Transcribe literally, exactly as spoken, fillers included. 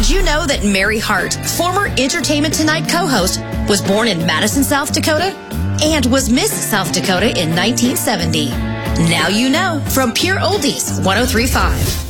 Did you know that Mary Hart, former Entertainment Tonight co-host, was born in Madison, South Dakota, and was Miss South Dakota in nineteen seventy? Now you know from Pure Oldies one oh three point five.